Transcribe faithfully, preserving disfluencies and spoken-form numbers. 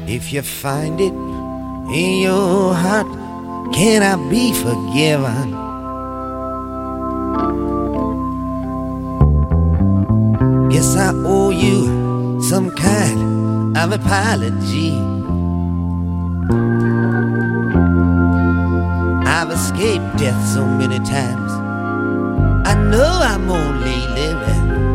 If you find it in your heart, can I be forgiven? Guess I owe you some kind of apology. I've escaped death so many times, I know I'm only living